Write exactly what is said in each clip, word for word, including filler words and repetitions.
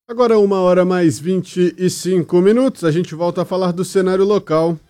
Agora uma hora mais vinte e cinco minutos, a gente volta a falar do cenário local.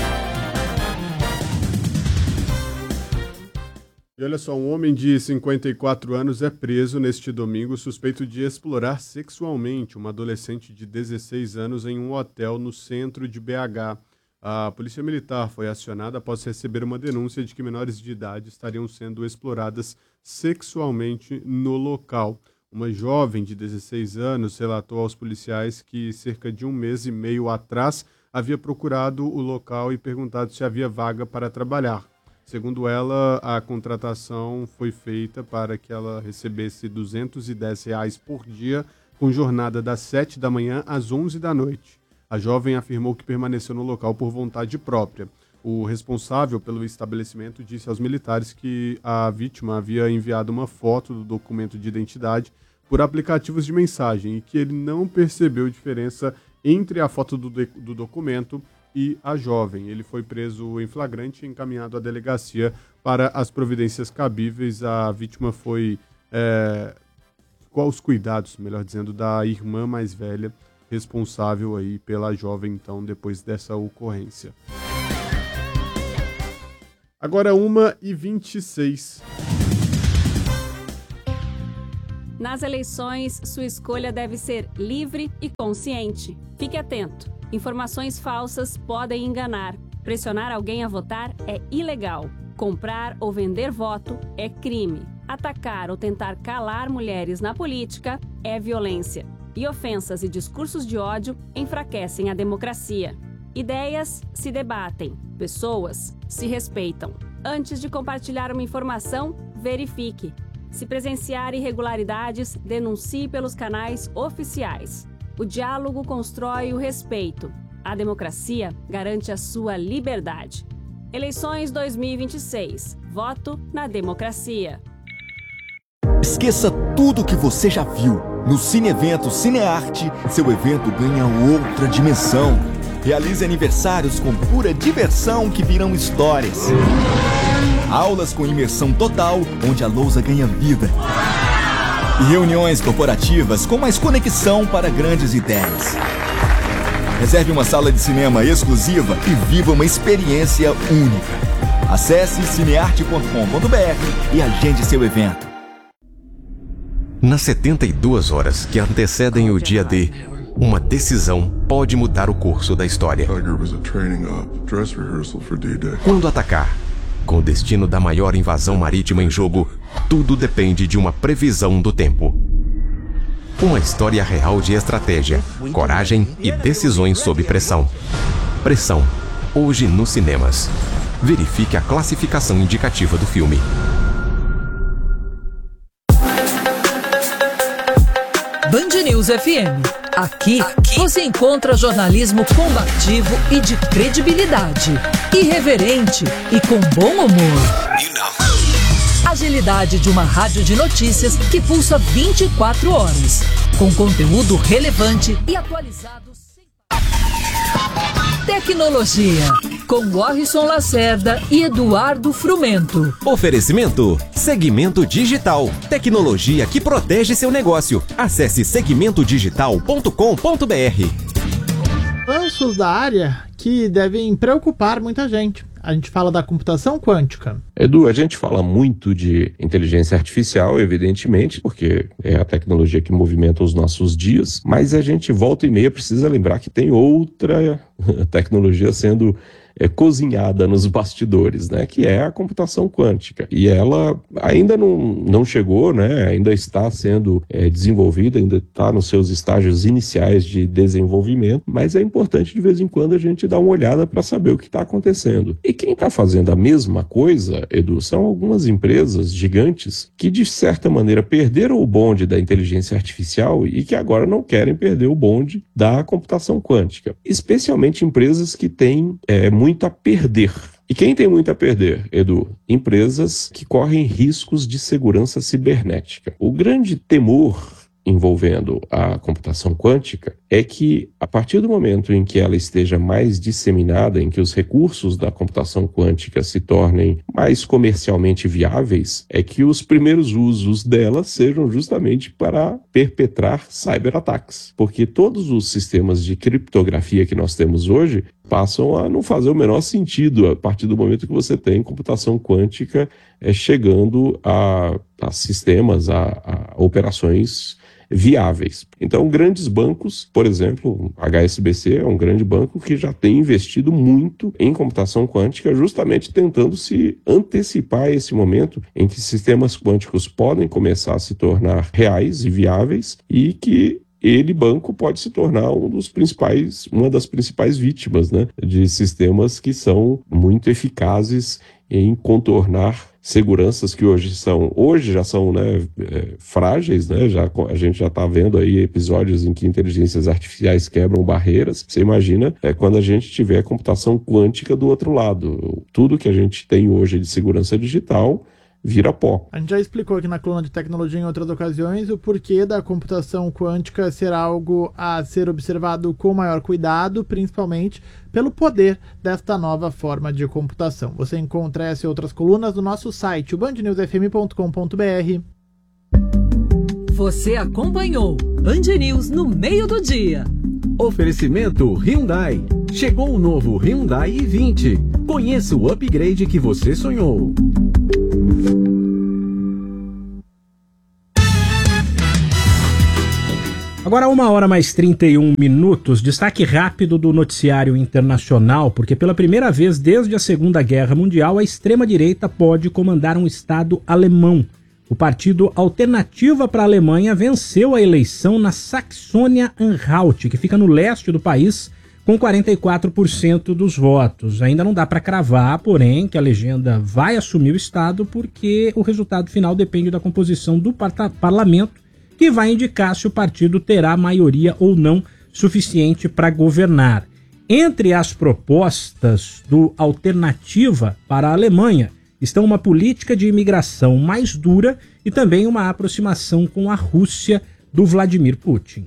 E olha só, um homem de cinquenta e quatro anos é preso neste domingo suspeito de explorar sexualmente uma adolescente de dezesseis anos em um hotel no centro de B H. A Polícia Militar foi acionada após receber uma denúncia de que menores de idade estariam sendo exploradas sexualmente no local. Uma jovem de dezesseis anos relatou aos policiais que cerca de um mês e meio atrás havia procurado o local e perguntado se havia vaga para trabalhar. Segundo ela, a contratação foi feita para que ela recebesse duzentos e dez reais por dia, com jornada das sete da manhã às onze da noite. A jovem afirmou que permaneceu no local por vontade própria. O responsável pelo estabelecimento disse aos militares que a vítima havia enviado uma foto do documento de identidade por aplicativos de mensagem e que ele não percebeu diferença entre a foto do, de, do documento e a jovem. Ele foi preso em flagrante e encaminhado à delegacia para as providências cabíveis. A vítima foi é, ficou aos cuidados, melhor dizendo, da irmã mais velha, responsável aí pela jovem, então, depois dessa ocorrência. Agora uma e vinte e seis. Nas eleições, sua escolha deve ser livre e consciente. Fique atento. Informações falsas podem enganar. Pressionar alguém a votar é ilegal. Comprar ou vender voto é crime. Atacar ou tentar calar mulheres na política é violência. E ofensas e discursos de ódio enfraquecem a democracia. Ideias se debatem, pessoas se respeitam. Antes de compartilhar uma informação, verifique. Se presenciar irregularidades, denuncie pelos canais oficiais. O diálogo constrói o respeito. A democracia garante a sua liberdade. Eleições dois mil e vinte e seis. Voto na democracia. Esqueça tudo o que você já viu. No Cine Evento Cinearte, seu evento ganha outra dimensão. Realize aniversários com pura diversão que virão histórias. Aulas com imersão total, onde a lousa ganha vida. E reuniões corporativas com mais conexão para grandes ideias. Reserve uma sala de cinema exclusiva e viva uma experiência única. Acesse cinearte ponto com ponto b r e agende seu evento. Nas setenta e duas horas que antecedem o dia D, uma decisão pode mudar o curso da história. Quando atacar, com o destino da maior invasão marítima em jogo, tudo depende de uma previsão do tempo. Uma história real de estratégia, coragem e decisões sob pressão. Pressão, hoje nos cinemas. Verifique a classificação indicativa do filme. Band News F M. Aqui, Aqui você encontra jornalismo combativo e de credibilidade, irreverente e com bom humor. You know. Agilidade de uma rádio de notícias que pulsa vinte e quatro horas, com conteúdo relevante e atualizado. Tecnologia, com Warrison Lacerda e Eduardo Frumento. Oferecimento Segmento Digital. Tecnologia que protege seu negócio. Acesse segmento digital ponto com ponto b r. Avanços da área que devem preocupar muita gente. A gente fala da computação quântica. Edu, a gente fala muito de inteligência artificial, evidentemente, porque é a tecnologia que movimenta os nossos dias, mas a gente volta e meia precisa lembrar que tem outra tecnologia sendo é, cozinhada nos bastidores, né, que é a computação quântica. E ela ainda não, não chegou, né, ainda está sendo é, desenvolvida, ainda está nos seus estágios iniciais de desenvolvimento, mas é importante de vez em quando a gente dar uma olhada para saber o que está acontecendo. E quem está fazendo a mesma coisa, Edu, são algumas empresas gigantes que, de certa maneira, perderam o bonde da inteligência artificial e que agora não querem perder o bonde da computação quântica. Especialmente empresas que têm é, muito a perder. E quem tem muito a perder, Edu? Empresas que correm riscos de segurança cibernética. O grande temor envolvendo a computação quântica é que, a partir do momento em que ela esteja mais disseminada, em que os recursos da computação quântica se tornem mais comercialmente viáveis, é que os primeiros usos dela sejam justamente para perpetrar cyberataques. Porque todos os sistemas de criptografia que nós temos hoje passam a não fazer o menor sentido a partir do momento que você tem computação quântica é, chegando a, a sistemas, a, a operações viáveis. Então, grandes bancos, por exemplo, H S B C é um grande banco que já tem investido muito em computação quântica, justamente tentando se antecipar a esse momento em que sistemas quânticos podem começar a se tornar reais e viáveis e que ele, banco, pode se tornar um dos principais, uma das principais vítimas, né, de sistemas que são muito eficazes em contornar seguranças que hoje são, hoje já são, né, é, frágeis, né, já, a gente já está vendo aí episódios em que inteligências artificiais quebram barreiras. Você imagina é, quando a gente tiver computação quântica do outro lado. Tudo que a gente tem hoje de segurança digital vira pó. A gente já explicou aqui na coluna de tecnologia em outras ocasiões o porquê da computação quântica ser algo a ser observado com maior cuidado, principalmente pelo poder desta nova forma de computação. Você encontra essa e outras colunas no nosso site, o band news f m ponto com ponto b r. Você acompanhou Band News no meio do dia. Oferecimento Hyundai. Chegou o novo Hyundai i vinte. Conheça o upgrade que você sonhou. Agora uma hora mais trinta e um minutos, destaque rápido do noticiário internacional, porque pela primeira vez desde a Segunda Guerra Mundial a extrema-direita pode comandar um estado alemão. O partido Alternativa para a Alemanha venceu a eleição na Saxônia-Anhalt, que fica no leste do país, com quarenta e quatro por cento dos votos. Ainda não dá para cravar, porém, que a legenda vai assumir o estado, porque o resultado final depende da composição do parlamento, que vai indicar se o partido terá maioria ou não suficiente para governar. Entre as propostas do Alternativa para a Alemanha estão uma política de imigração mais dura e também uma aproximação com a Rússia do Vladimir Putin.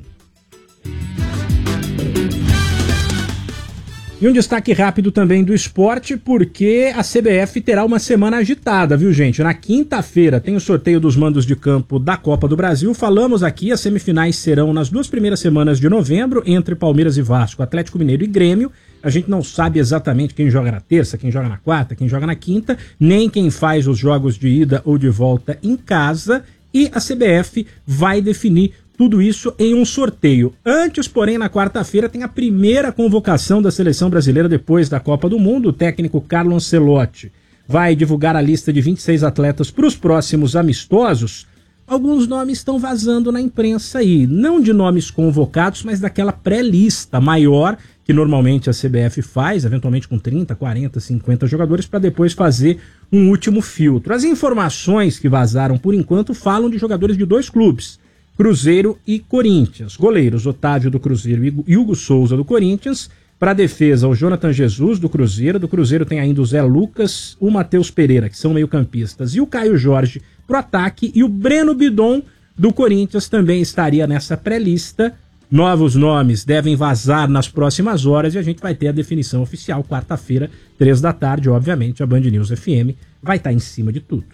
E um destaque rápido também do esporte, porque a C B F terá uma semana agitada, viu, gente? Na quinta-feira tem o sorteio dos mandos de campo da Copa do Brasil. Falamos aqui, as semifinais serão nas duas primeiras semanas de novembro, entre Palmeiras e Vasco, Atlético Mineiro e Grêmio. A gente não sabe exatamente quem joga na terça, quem joga na quarta, quem joga na quinta, nem quem faz os jogos de ida ou de volta em casa. E a C B F vai definir tudo isso em um sorteio. Antes, porém, na quarta-feira tem a primeira convocação da seleção brasileira depois da Copa do Mundo. O técnico Carlo Ancelotti vai divulgar a lista de vinte e seis atletas para os próximos amistosos. Alguns nomes estão vazando na imprensa aí, não de nomes convocados, mas daquela pré-lista maior que normalmente a C B F faz, eventualmente com trinta, quarenta, cinquenta jogadores, para depois fazer um último filtro. As informações que vazaram por enquanto falam de jogadores de dois clubes, Cruzeiro e Corinthians. Goleiros, Otávio do Cruzeiro e Hugo Souza do Corinthians. Para a defesa, o Jonathan Jesus do Cruzeiro. Do Cruzeiro tem ainda o Zé Lucas, o Matheus Pereira, que são meio-campistas, e o Caio Jorge pro ataque. E o Breno Bidon do Corinthians também estaria nessa pré-lista. Novos nomes devem vazar nas próximas horas e a gente vai ter a definição oficial quarta-feira, três da tarde. Obviamente, a Band News F M vai estar em cima de tudo.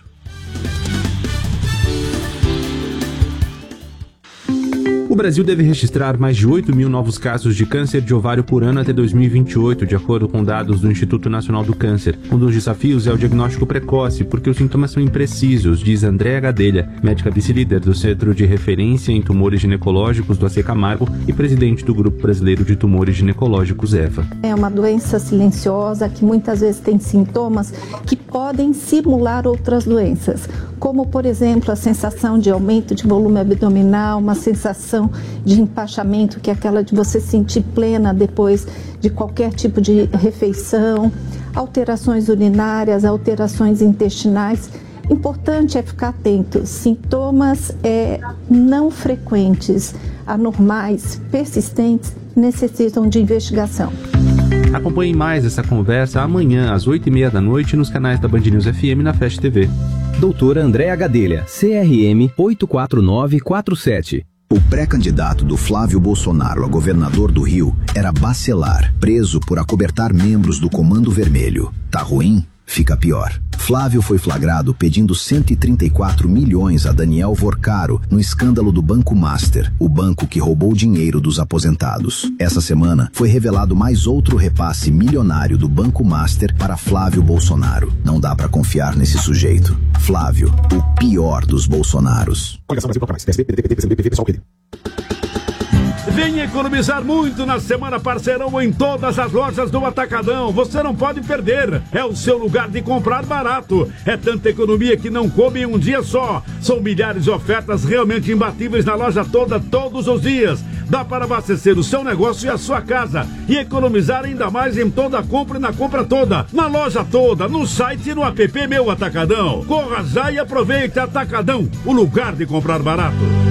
O Brasil deve registrar mais de oito mil novos casos de câncer de ovário por ano até dois mil e vinte e oito, de acordo com dados do Instituto Nacional do Câncer. Um dos desafios é o diagnóstico precoce, porque os sintomas são imprecisos, diz Andréa Gadelha, médica vice-líder do Centro de Referência em Tumores Ginecológicos do A C Camargo e presidente do Grupo Brasileiro de Tumores Ginecológicos, EVA. É uma doença silenciosa que muitas vezes tem sintomas que podem simular outras doenças, como, por exemplo, a sensação de aumento de volume abdominal, uma sensação de empachamento, que é aquela de você sentir plena depois de qualquer tipo de refeição, alterações urinárias, alterações intestinais. Importante é ficar atento. Sintomas é, não frequentes, anormais, persistentes, necessitam de investigação. Acompanhe mais essa conversa amanhã às oito e meia da noite nos canais da Band News F M na Fast T V. Doutora Andréa Gadelha, C R M oito quatro nove quatro sete. O pré-candidato do Flávio Bolsonaro a governador do Rio era Bacelar, preso por acobertar membros do Comando Vermelho. Tá ruim? Fica pior. Flávio foi flagrado pedindo cento e trinta e quatro milhões a Daniel Vorcaro no escândalo do Banco Master, o banco que roubou dinheiro dos aposentados. Essa semana foi revelado mais outro repasse milionário do Banco Master para Flávio Bolsonaro. Não dá pra confiar nesse sujeito. Flávio, o pior dos Bolsonaros. Venha economizar muito na Semana Parceirão em todas as lojas do Atacadão. Você não pode perder. É o seu lugar de comprar barato. É tanta economia que não come em um dia só. São milhares de ofertas realmente imbatíveis na loja toda, todos os dias. Dá para abastecer o seu negócio e a sua casa. E economizar ainda mais em toda a compra e na compra toda. Na loja toda, no site e no app Meu Atacadão. Corra já e aproveite. Atacadão, o lugar de comprar barato.